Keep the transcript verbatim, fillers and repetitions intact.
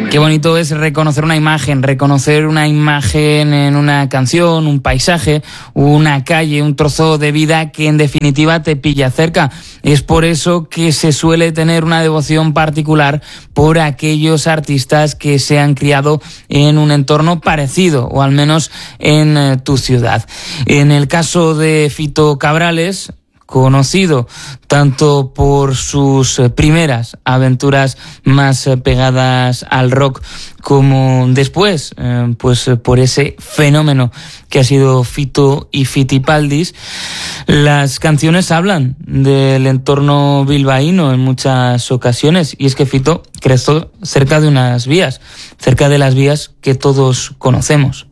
Qué bonito es reconocer una imagen, reconocer una imagen en una canción, un paisaje, una calle, un trozo de vida que en definitiva te pilla cerca. Es por eso que se suele tener una devoción particular por aquellos artistas que se han criado en un entorno parecido, o al menos en eh, tu ciudad. En el caso de Fito Cabrales, conocido tanto por sus primeras aventuras más pegadas al rock como después, eh, pues por ese fenómeno que ha sido Fito y Fitipaldis. Las canciones hablan del entorno bilbaíno en muchas ocasiones, y es que Fito creció cerca de unas vías, cerca de las vías que todos conocemos.